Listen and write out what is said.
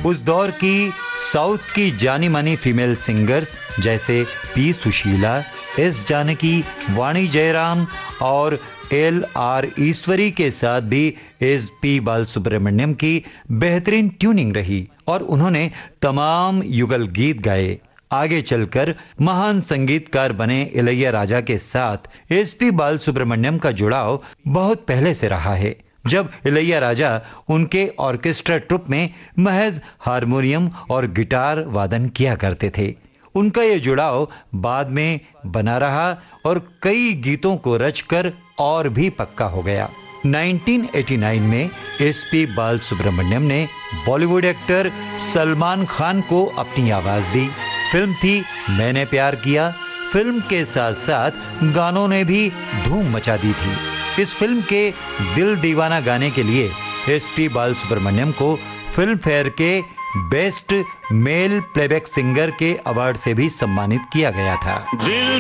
उस दौर की साउथ की जानी मानी फीमेल सिंगर्स जैसे पी सुशीला, एस जानकी, वाणी जयराम और LR ईश्वरी के साथ भी SP बालसुब्रमण्यम की बेहतरीन ट्यूनिंग रही और उन्होंने तमाम युगल गीत गाए। आगे चलकर महान संगीतकार बने इलैयाराजा के साथ SP बालसुब्रमण्यम का जुड़ाव बहुत पहले से रहा है, जब इलैयाराजा उनके ऑर्केस्ट्रा ट्रुप में महज हारमोनियम और गिटार वादन किया करते थे। उनका ये जुड़ाव बाद में बना रहा और कई गीतों को रचकर और भी पक्का हो गया। 1989 में SP बालसुब्रमण्यम ने बॉलीवुड एक्टर सलमान खान को अपनी आवाज दी। फिल्म थी मैंने प्यार किया। फिल्म के साथ साथ गानों ने भी धूम मचा दी थी। इस फिल्म के दिल दीवाना गाने के लिए SP बालसुब्रमण्यम को फिल्म फेयर के बेस्ट मेल प्लेबैक सिंगर के अवार्ड से भी सम्मानित किया गया था। दिल